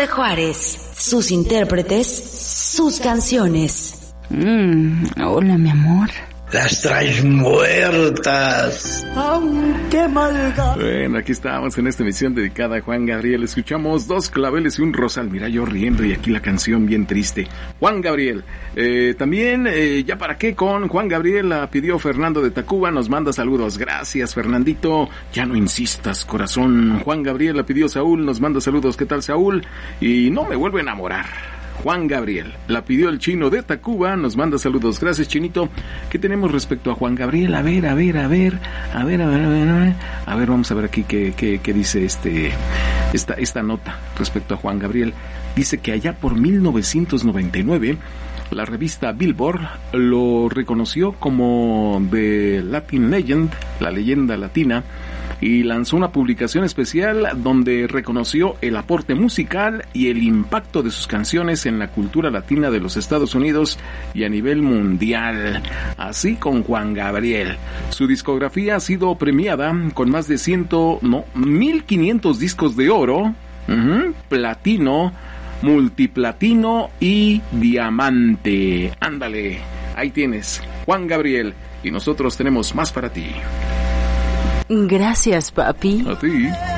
de Juárez. Sus intérpretes, sus canciones. Hola, mi amor. Las traes muertas. Aunque malga. Bueno, aquí estamos en esta emisión dedicada a Juan Gabriel. Escuchamos 2 claveles y un rosal. Mira, yo riendo y aquí la canción bien triste. Juan Gabriel. También, ya para qué, con Juan Gabriel la pidió Fernando de Tacuba. Nos manda saludos. Gracias, Fernandito. Ya no insistas, corazón. Juan Gabriel la pidió Saúl. Nos manda saludos. ¿Qué tal, Saúl? Y no me vuelvo a enamorar. Juan Gabriel, la pidió el Chino de Tacuba, nos manda saludos. Gracias, Chinito. ¿Qué tenemos respecto a Juan Gabriel? A ver, vamos a ver aquí qué dice esta nota respecto a Juan Gabriel. Dice que allá por 1999, la revista Billboard lo reconoció como The Latin Legend, la leyenda latina, y lanzó una publicación especial donde reconoció el aporte musical y el impacto de sus canciones en la cultura latina de los Estados Unidos y a nivel mundial. Así con Juan Gabriel. Su discografía ha sido premiada con más de 1.500 discos de oro, platino, multiplatino y diamante. Ándale, ahí tienes, Juan Gabriel, y nosotros tenemos más para ti. Gracias, papi. A ti.